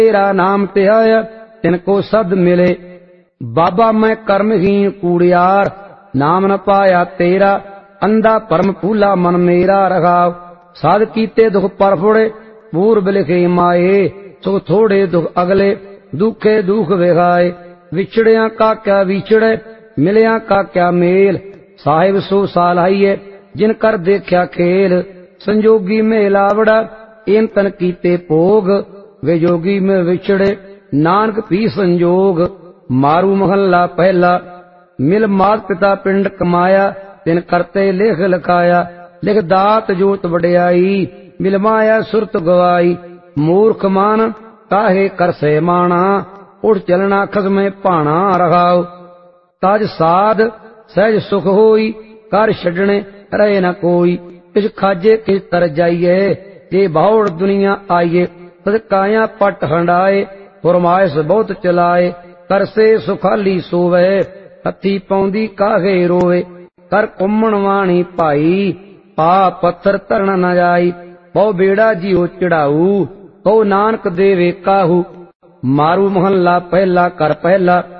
तेरा नाम ते आया तिनको सद मिले। बाबा मैं कर्महीन कूड़ियार नाम न पाया तेरा, अंधा परम फूला मन मेरा रखाव। साध कीते दुख पर फुड़े पूर्व लिखे माए, सुख थोड़े दुख अगले दुखे दुख विखाए। विछड़िया का क्या विछड़े मिलिया का क्या मेल, साहिब सो सालाइये जिन कर देखा खेल। संजोगी में लावड़ा इन तन कीते भोग, वे जोगी में विछड़े नानक पी संजोग। मारू महल्ला पहला मिल मात पिता पिंड कमाया, तिन करते लेख लिखाया। लिख दात जोत वड्याई मिल माया सुरत गवाई। मूर्ख मान काहे कर से माना, उठ चलना खसमे पाना रखाओ। ताज साध सहज सुख होई, कर छड़ने रहे न कोई। किस खाजे किस तर जाइए, जे बाउड़ दुनिया आइए। तद काया पट हंडाए, फरमाइश बहुत चलाए। कर से सुखाली सोवे, हथी पौंदी काहे रोवे। कर कुम्मण वाणी पाई, पा पत्थर तरन न जाई। बहु बेड़ा जियो चढ़ाऊ, कहो नानक देवे काहू। मारू महल्ला पहला कर पहला